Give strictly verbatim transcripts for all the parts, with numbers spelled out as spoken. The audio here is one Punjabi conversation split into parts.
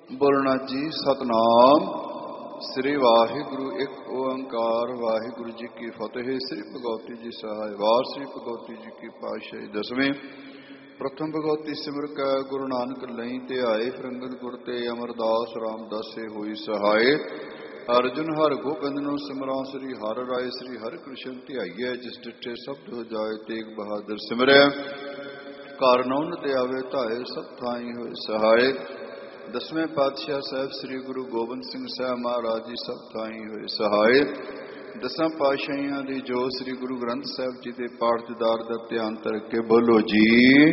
ਬੋਲਣਾ ਜੀ ਸਤਨਾਮ ਸ੍ਰੀ ਵਾਹਿਗੁਰੂ ਇੱਕ ਓੰਕਾਰ ਵਾਹਿਗੁਰੂ ਜੀ ਕੀ ਫਤਿਹ। ਸ੍ਰੀ ਭਗਵਤੀ ਜੀ ਸਹਾਇ ਵਾਰ ਸ੍ਰੀ ਭਗਵਤੀ ਜੀ ਕੀ ਪਾਤਸ਼ਾਹੀ ਦਸਵੇਂ ਪ੍ਰਥਮ ਭਗਵਤੀ ਸਿਮਰ ਕੈ ਗੁਰੂ ਨਾਨਕ ਲਈ ਤੇ ਆਏ ਫਰੰਗਤ ਗੁਰ ਤੇ ਅਮਰਦਾਸ ਰਾਮਦਾਸੇ ਹੋਈ ਸਹਾਏ। ਅਰਜੁਨ ਹਰ ਗੋਬਿੰਦ ਨੂੰ ਸਿਮਰਾਂ ਸ੍ਰੀ ਹਰਿ ਰਾਏ ਸ੍ਰੀ ਹਰਿ ਕ੍ਰਿਸ਼ਨ ਧਿਆਈਐ। ਜਿਸ ਡਿਠੇ ਸਬਦ ਹੋ ਜਾਏ ਤੇਗ ਬਹਾਦਰ ਸਿਮਰੈ। ਘਰ ਨੌਨ ਤੇ ਆਵੇ ਧਾਏ ਸਭ ਥਾਈ ਹੋਏ ਸਹਾਏ। ਦਸਵੇਂ ਪਾਤਸ਼ਾਹ ਸਾਹਿਬ ਸ੍ਰੀ ਗੁਰੂ ਗੋਬਿੰਦ ਸਿੰਘ ਸਾਹਿਬ ਮਹਾਰਾਜ ਜੀ ਸਭ ਥਾਈ ਹੋਏ ਸਹਾਏ। ਦਸਾਂ ਪਾਤਸ਼ਾਹੀਆਂ ਦੀ ਜੋ ਸ੍ਰੀ ਗੁਰੂ ਗ੍ਰੰਥ ਸਾਹਿਬ ਜੀ ਦੇ ਪਾਠਦਾਰ ਦਾ ਧਿਆਨ ਧਰ ਕੇ ਬੋਲੋ ਜੀ।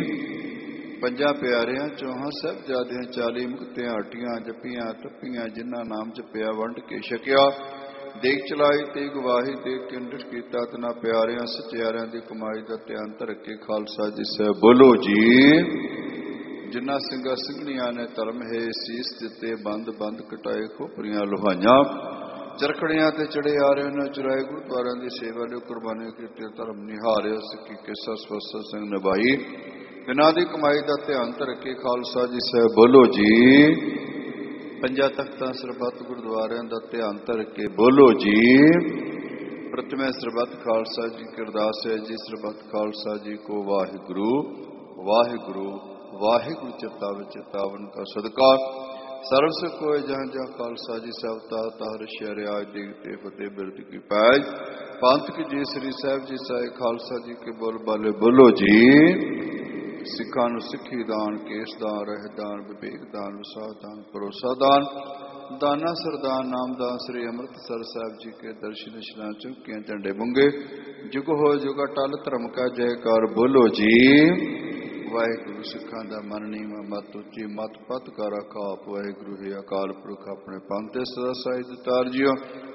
ਪੰਜਾਂ ਪਿਆਰਿਆਂ ਚੌਹਾਂ ਸਾਹਿਬਜ਼ਾਦਿਆਂ ਚਾਲੀ ਮੁਕਤਿਆਂ ਹਟੀਆਂ ਜੱਪੀਆਂ ਤੱਪੀਆਂ ਜਿਨ੍ਹਾਂ ਨਾਮ ਜਪਿਆ ਵੰਡ ਕੇ ਛਕਿਆ। ਦੇਖ ਚਲਾਈ ਤੇ ਗਵਾਹੀ ਦੇ ਕੇ ਅੰਡਰ ਕੀਤਾ ਤਨਾ ਪਿਆਰਿਆਂ ਸਚਿਆਰਿਆਂ ਦੀ ਕਮਾਈ ਦਾ ਧਿਆਨ ਧਰ ਕੇ ਖਾਲਸਾ ਜੀ ਸਾਹਿਬ ਬੋਲੋ ਜੀ। ਜਿਨ੍ਹਾਂ ਸਿੰਘਾਂ ਸਿੰਘਣੀਆਂ ਨੇ ਧਰਮ ਹੈ ਸੀਸ ਦਿੱਤੇ ਬੰਦ ਬੰਦ ਕਟਾਏ ਖੋਪਰੀਆਂ ਲੁਹਾਈਆਂ। ਚਰਖੜੀਆਂ ਤੇ ਚੜੇ ਆ ਰਹੇ ਨੇ ਚੁਰਾਏ ਗੁਰਦੁਆਰਿਆਂ ਦੀ ਸੇਵਾ ਲਈ ਕੁਰਬਾਨੀ ਕੀਤੀ ਧਰਮ ਨਿਹਾਰਿਓ ਸਿੱਖੀ ਕਿਸਾ ਸਵਸਤ ਸਿੰਘ ਨਿਭਾਈ। ਇਹਨਾਂ ਦੀ ਕਮਾਈ ਦਾ ਧਿਆਨ ਧਰ ਕੇ ਖਾਲਸਾ ਜੀ ਸਾਹਿਬ ਬੋਲੋ ਜੀ। ਪੰਜਾਂ ਤਖਤਾਂ ਸਰਬੱਤ ਗੁਰਦੁਆਰਿਆਂ ਦਾ ਧਿਆਨ ਧਰ ਕੇ ਬੋਲੋ ਜੀ। ਪ੍ਰਥਮੇ ਸਰਬੱਤ ਖਾਲਸਾ ਜੀ ਕੀ ਅਰਦਾਸ ਹੈ ਜੀ। ਸਰਬੱਤ ਖਾਲਸਾ ਜੀ ਕੋ ਵਾਹਿਗੁਰੂ ਵਾਹਿਗੁਰੂ ਵਾਹਿਗੁਰੂ ਚਿਤਾਵ ਚਿਤਾਵਨ ਕਾ ਸਦਕਾ ਸਰਵ ਸੁਖ ਹੋਏ ਜਹਾਂ ਜਹਾਂ ਖਾਲਸਾ ਜੀ ਸਭ ਤਾ ਤਾਰ ਸ਼ਹਿਰ ਆਜ ਦੇਗ ਤੇ ਫਤਿਹ ਬਿਰਦ ਕੀ ਪੈਜ। ਪੰਥ ਕੀ ਜੀ ਸ੍ਰੀ ਸਾਹਿਬ ਜੀ ਸਾਹਿਬ ਖਾਲਸਾ ਜੀ ਕੇ ਬੋਲ ਬਾਲੇ ਬੋਲੋ ਜੀ। ਸਿੱਖਾਂ ਨੂੰ ਸਿੱਖੀ ਦਾਨ ਕੇਸ ਦਾਨ ਰਹਿ ਦਾਨ ਵਿਵੇਕ ਦਾਨ ਵਿਸਾਹ ਦਾਨ ਭਰੋਸਾ ਦਾਨ ਦਾਨਾ ਸਰਦਾਨ ਨਾਮਦਾਨ ਸ੍ਰੀ ਅੰਮ੍ਰਿਤਸਰ ਸਾਹਿਬ ਜੀ ਕੇ ਦਰਸ਼ਨ ਇਸ਼ਨਾਨ ਚੌਕੀਆਂ ਝੰਡੇ ਬੁੰਗੇ ਜੁਗ ਹੋ ਜੁਗਾ ਟਲ ਧਰਮ ਕਾ ਜੈਕਾਰ ਬੋਲੋ ਜੀ। ਵਾਹਿਗੁਰੂ ਸਿੱਖਾਂ ਦਾ ਮਨ ਨੀਵਾਂ ਮਤ ਉੱਚੀ ਮਤ ਪਤ ਕਰ ਆਪ। ਵਾਹਿਗੁਰੂ ਹੈ ਅਕਾਲ ਪੁਰਖ ਆਪਣੇ ਪੰਥ ਤੇ ਸਦਾ ਸਾਈ ਦਿੱਤਾਰ ਜੀਓ।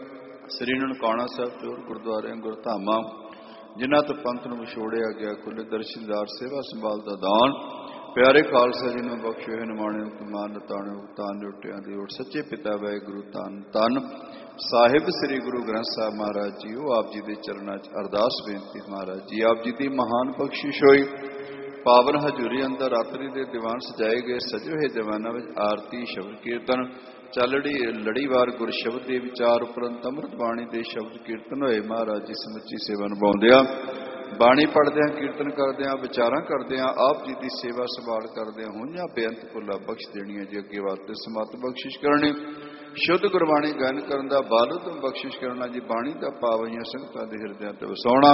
ਸ੍ਰੀ ਨਨਕਾਣਾ ਸਾਹਿਬ ਚੋਰ ਗੁਰਦੁਆਰਿਆਂ ਗੁਰਧਾਮਾਂ ਜਿਨ੍ਹਾਂ ਤੋਂ ਪੰਥ ਨੂੰ ਵਿਛੋੜਿਆ ਗਿਆ ਖੁੱਲੇ ਦਰਸ਼ਨਦਾਰ ਸੇਵਾ ਸੰਭਾਲ ਦਾ ਦਾਨ ਪਿਆਰੇ ਖਾਲਸਾ ਜੀ ਨੂੰ ਬਖਸ਼ੇ ਹੋਏ ਨਿਮਾਣੇ ਮਾਨ ਨਤਾਣੇ ਉਤਾਨ ਉੱਟਿਆਂ ਦੀ ਓਟ ਸੱਚੇ ਪਿਤਾ ਵਾਹਿਗੁਰੂ ਧੰਨ ਧੰਨ ਸਾਹਿਬ ਸ੍ਰੀ ਗੁਰੂ ਗ੍ਰੰਥ ਸਾਹਿਬ ਮਹਾਰਾਜ ਜੀ ਉਹ ਆਪ ਜੀ ਦੇ ਚਰਨਾਂ 'ਚ ਅਰਦਾਸ ਬੇਨਤੀ ਮਹਾਰਾਜ ਜੀ ਆਪ ਜੀ ਦੀ ਮਹਾਨ ਬਖਸ਼ਿਸ਼ ਹੋਈ। ਪਾਵਨ ਹਜ਼ੂਰੀ ਅੰਦਰ ਰਾਤਰੀ ਦੇ ਦੀਵਾਨ ਸਜਾਏ ਗਏ ਸਜੇ ਹੋਏ ਦੀਵਾਨਾਂ ਵਿੱਚ ਆਰਤੀ ਸ਼ਬਦ ਕੀਰਤਨ ਚੱਲੜੀ ਲੜੀਵਾਰ ਗੁਰ ਸ਼ਬਦ ਦੇ ਵਿਚਾਰ ਉਪਰੰਤ ਅੰਮ੍ਰਿਤ ਬਾਣੀ ਦੇ ਸ਼ਬਦ ਕੀਰਤਨ ਹੋਏ। ਮਹਾਰਾਜ ਜੀ ਸਮੁੱਚੀ ਸੇਵਾ ਨਿਭਾਉਂਦਿਆਂ ਬਾਣੀ ਪੜ੍ਹਦਿਆਂ ਕੀਰਤਨ ਕਰਦਿਆਂ ਵਿਚਾਰਾਂ ਕਰਦਿਆਂ ਆਪ ਜੀ ਦੀ ਸੇਵਾ ਸੰਭਾਲ ਕਰਦਿਆਂ ਹੋਈਆਂ ਬੇਅੰਤ ਭੁੱਲਾਂ ਬਖਸ਼ ਦੇਣੀਆਂ ਜੀ। ਅੱਗੇ ਵਾਸਤੇ ਸਮਤ ਬਖਸ਼ਿਸ਼ ਕਰਨੀ ਸ਼ੁੱਧ ਗੁਰਬਾਣੀ ਗਾਇਨ ਕਰਨ ਦਾ ਬਾਲਤ ਬਖਸ਼ਿਸ਼ ਕਰਨਾ ਜੀ। ਬਾਣੀ ਦਾ ਪਾਵੀਆਂ ਸੰਗਤਾਂ ਦੇ ਹਿਰਦਿਆਂ ਤੇ ਵਸਾਉਣਾ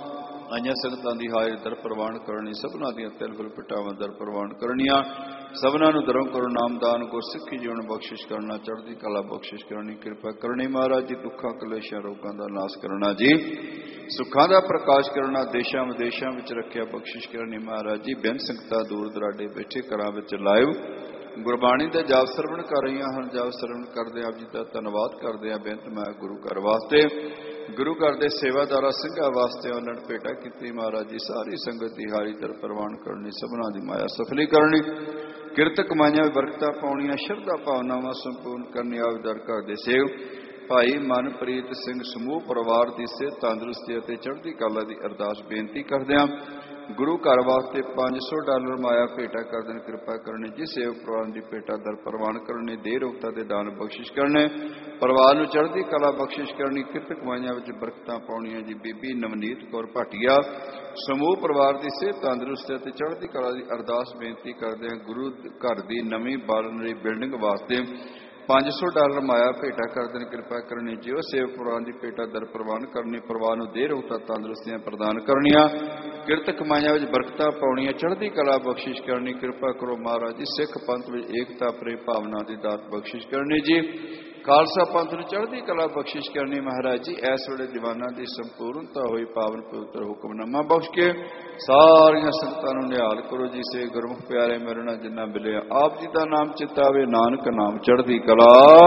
ਆਈਆਂ ਸੰਗਤਾਂ ਦੀ ਹਾਜ਼ਰ ਦਰ ਪ੍ਰਵਾਨ ਕਰਨੀ ਸਭਨਾਂ ਦੀਆਂ ਤਿਲ ਫੁਲ ਪਟਾਵਾਂ ਦਰ ਪ੍ਰਵਾਨ ਕਰਨੀਆਂ ਸਭਨਾਂ ਨੂੰ ਦਰੋਂ ਕਰੋ ਨਾਮਦਾਨ ਗੁਰ ਸਿੱਖੀ ਜੀਵਨ ਬਖਸ਼ਿਸ਼ ਕਰਨਾ ਚੜ੍ਹਦੀ ਕਲਾ ਬਖਸ਼ਿਸ਼ ਕਰਨੀ ਕਿਰਪਾ ਕਰਨੀ ਮਹਾਰਾਜ ਜੀ। ਦੁੱਖਾਂ ਕਲੇਸ਼ਾਂ ਰੋਗਾਂ ਦਾ ਨਾਸ਼ ਕਰਨਾ ਜੀ। ਸੁੱਖਾਂ ਦਾ ਪ੍ਰਕਾਸ਼ ਕਰਨਾ ਦੇਸ਼ਾਂ ਵਿਦੇਸ਼ਾਂ ਵਿੱਚ ਰੱਖਿਆ ਬਖਸ਼ਿਸ਼ ਕਰਨੀ ਮਹਾਰਾਜ ਜੀ। ਬਿਨ ਸੰਗਤਾਂ ਦੂਰ ਦਰਾਡੇ ਬੈਠੇ ਘਰਾਂ ਵਿੱਚ ਲਾਈਵ ਗੁਰਬਾਣੀ ਦਾ ਜਾਪ ਸਰਵਣ ਕਰ ਰਹੀਆਂ ਹਨ। ਜਾਪ ਸਰਵਣ ਕਰਦੇ ਆਪ ਜੀ ਦਾ ਧੰਨਵਾਦ ਕਰਦੇ ਆ। ਬੇਨਤ ਮੈਂ ਗੁਰੂ ਘਰ ਵਾਸਤੇ ਗੁਰੂ ਘਰ ਦੇ ਸੇਵਾਦਾਰਾਂ ਸਿੰਘਾਂ ਵਾਸਤੇ ਉਹਨਾਂ ਨੇ ਭੇਟਾ ਕੀਤੀ ਮਹਾਰਾਜ ਜੀ। ਸਾਰੀ ਸੰਗਤ ਦੀ ਹਾਰੀ ਦਰ ਪ੍ਰਵਾਨ ਕਰਨੀ ਸਭਨਾਂ ਦੀ ਮਾਇਆ ਸਫਲੀ ਕਰਨੀ ਕਿਰਤ ਕਮਾਈਆਂ ਬਰਕਤਾਂ ਪਾਉਣੀਆਂ ਸ਼ਰਧਾ ਭਾਵਨਾਵਾਂ ਸੰਪੂਰਨ ਕਰਨੀ ਆਪ ਦਰ ਘਰ ਦੇ ਸੇਵ ਭਾਈ ਮਨਪ੍ਰੀਤ ਸਿੰਘ ਸਮੂਹ ਪਰਿਵਾਰ ਦੀ ਸਿਹਤ ਤੰਦਰੁਸਤੀ ਅਤੇ ਚੜ੍ਹਦੀ ਕਲਾ ਦੀ ਅਰਦਾਸ ਬੇਨਤੀ ਕਰਦਿਆਂ ਗੁਰੂ ਘਰ ਵਾਸਤੇ ਪੰਜ ਸੌ ਡਾਲਰ ਮਾਇਆ ਭੇਟਾ ਕਰ ਦੇਣ ਕਿਰਪਾ ਕਰਨੀ ਜੀ। ਸੇਵ ਪਰਿਵਾਰ ਦੀ ਭੇਟਾ ਦਰ ਪ੍ਰਵਾਨ ਕਰਨੀ ਦੇ ਰੋਗਤਾ ਦੇ ਦਾਨ ਬਖਸ਼ਿਸ਼ ਕਰਨੇ ਪਰਿਵਾਰ ਨੂੰ ਚੜ੍ਹਦੀ ਕਲਾ ਬਖਸ਼ਿਸ਼ ਕਰਨੀ ਕਿਰਤ ਕਮਾਈਆਂ ਵਿੱਚ ਬਰਕਤਾਂ ਪਾਉਣੀਆਂ ਜੀ। ਬੀਬੀ ਨਵਨੀਤ ਕੌਰ ਭਾਟੀਆ ਸਮੂਹ ਪਰਿਵਾਰ ਦੀ ਸਿਹਤ ਤੰਦਰੁਸਤੀ ਅਤੇ ਚੜ੍ਹਦੀ ਕਲਾ ਦੀ ਅਰਦਾਸ ਬੇਨਤੀ ਕਰਦੇ ਹਾਂ ਗੁਰੂ ਘਰ ਦੀ ਨਵੀਂ ਬਾਲਨਰੀ ਬਿਲਡਿੰਗ ਵਾਸਤੇ ਪੰਜ ਸੌ ਡਾਲਰ ਮਾਇਆ ਭੇਟਾ ਕਰ ਦੇਣ ਕਿਰਪਾ ਕਰਨੀ ਜੀ। ਉਹ ਸੇਵ ਪਰਿਵਾਰ ਦੀ ਭੇਟਾ ਦਰ ਪ੍ਰਵਾਨ ਕਰਨੀ ਪਰਿਵਾਰ ਨੂੰ ਦੇ ਰੋਗਤਾ ਤੰਦਰੁਸਤੀਆਂ ਪ੍ਰਦਾਨ ਕਰਨੀਆਂ ਕਿਰਤ ਕਮਾਈਆਂ ਵਿੱਚ ਬਰਕਤਾਂ ਪਾਉਣੀਆਂ ਚੜ੍ਹਦੀ ਕਲਾ ਬਖਸ਼ਿਸ਼ ਕਰਨੀ ਕਿਰਪਾ ਕਰੋ ਮਹਾਰਾਜ ਜੀ। ਸਿੱਖ ਪੰਥ ਵਿੱਚ ਏਕਤਾ ਪ੍ਰੇਮ ਭਾਵਨਾ ਦੀ ਦਾਤ ਬਖਸ਼ਿਸ਼ ਕਰਨੀ ਜੀ। ਖਾਲਸਾ ਪੰਥ ਨੂੰ ਚੜ੍ਹਦੀ ਕਲਾ ਬਖਸ਼ਿਸ਼ ਕਰਨੀ ਮਹਾਰਾਜ ਜੀ। ਇਸ ਵੇਲੇ ਦੀਵਾਨਾਂ ਦੀ ਸੰਪੂਰਨਤਾ ਹੋਈ ਪਾਵਨ ਪਵਿੱਤਰ ਹੁਕਮਨਾਮਾ ਬਖਸ਼ ਕੇ ਸਾਰੀਆਂ ਸੰਗਤਾਂ ਨੂੰ ਨਿਹਾਲ ਕਰੋ ਜੀ। ਸੇ ਗੁਰਮੁਖ ਪਿਆਰੇ ਮੇਰੇ ਨਾਲ ਜਿੰਨਾ ਮਿਲਿਆ ਆਪ ਜੀ ਦਾ ਨਾਮ ਚਿਤਾਵੇ ਨਾਨਕ ਨਾਮ ਚੜ੍ਹਦੀ ਕਲਾ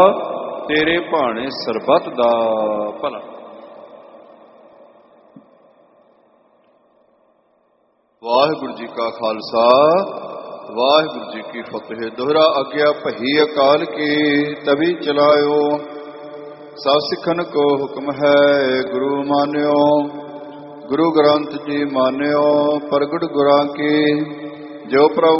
ਤੇਰੇ ਭਾਣੇ ਸਰਬੱਤ ਦਾ ਭਲਾ। ਵਾਹਿਗੁਰੂ ਜੀ ਕਾ ਖਾਲਸਾ ਵਾਹਿਗੁਰੂ ਜੀ ਕੀ ਫਤਿਹ। ਦੋਹਰਾ ਆਗਿਆ ਭਈ ਅਕਾਲ ਕੀ ਤਭੀ ਚਲਾਇਓ ਸਭ ਸਿੱਖਨ ਕੋ ਹੁਕਮ ਹੈ ਗੁਰੂ ਮਾਨਿਓ। ਗੁਰੂ ਗ੍ਰੰਥ ਜੀ ਮਾਨਿਓ ਪ੍ਰਗਟ ਗੁਰਾਂ ਕੀ ਜੋ ਪ੍ਰਭ